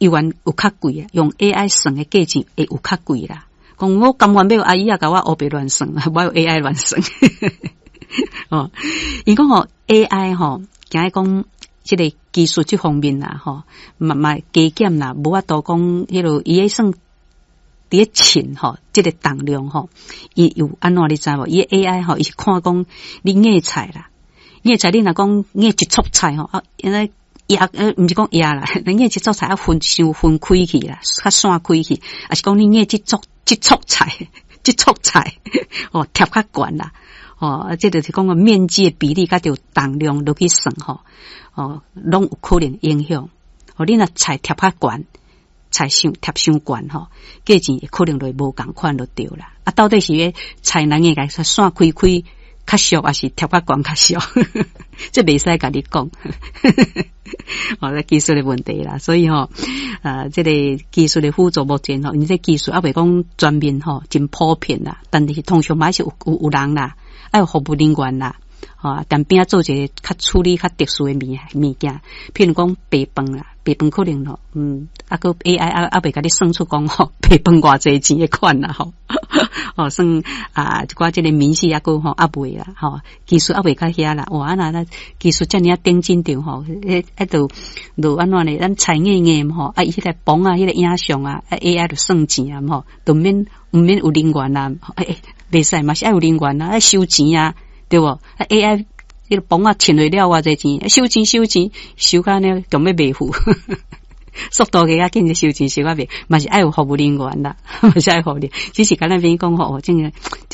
永远有较贵啊，用 AI 算的价钱会有较贵啦。讲我甘愿要阿姨啊，甲我黑白乱算，我用 AI 乱算。哦，伊讲吼 AI 吼，今日讲即个技术这方面啦，吼，嘛加减啦，无法度讲迄落伊迄算伫咧称吼，即个重量吼，伊有安怎你知无？伊 AI 吼，伊是看讲你叶菜啦，叶菜你若讲叶一撮菜吼，啊，因为压毋是讲压啦，你叶一撮菜啊分开去啦，较散开去，啊是讲你叶一撮菜，哦贴较悬啦。哦，这就是讲个面积的比例，甲着重量落去算吼，哦，拢有可能影响。哦，你若菜贴较悬，菜贴伤悬吼，价钱可能就无共款就对啦。啊，到底是个菜能个甲散开较俗，还是贴较悬较俗？这袂使甲你讲。哦，技术的问题啦，所以吼，这个技术的辅助目前吼，因这技术也袂讲全面吼，真普遍啦，但是通常嘛是有人啦。还有服务人员啦，但边做一个较处理较特殊的物件，譬如讲白饭啦，白饭可能咯，个 AI 袂甲你算出讲吼，白饭偌济钱的款啦吼，算一寡即个明细个吼袂啦，技术袂较遐啦，哇，那技术遮尔顶进着吼，就安怎咧？咱菜叶吼，伊迄个磅啊，迄个影像啊 ，AI 就算钱啊，吼，都毋免有人员啦，袂使嘛是爱有人员啊，爱收钱啊，对无？AI 迄个磅啊，称落了偌济钱，收甲呢，强要卖付，速度个紧就收钱收甲卖，嘛是爱有服务人员啦，嘛是爱服务的。只是甲咱边讲吼，这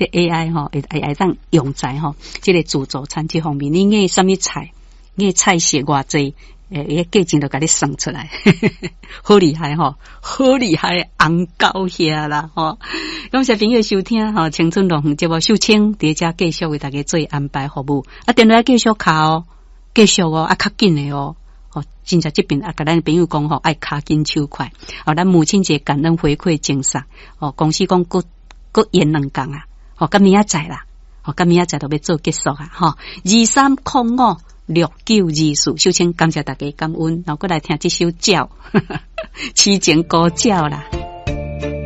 AI 吼，会当用在吼，这个自助餐这方面，你爱什么菜，你菜色偌济。伊个价钱就甲你算出来，好厉害吼，好厉害，红高遐啦吼！感谢朋友收听吼，青春龙节目秀清伫遮继续为大家做安排服务，电话继续卡哦，继续哦，较紧的哦，真正这边甲咱朋友讲吼，爱卡紧手快，咱母亲节感恩回馈精神，公司讲各延2天啊，今明仔载啦，今明仔载就要做结束啊，23056924，秀清感谢大家感恩，然后过来听这首鸟，痴情歌鸟啦。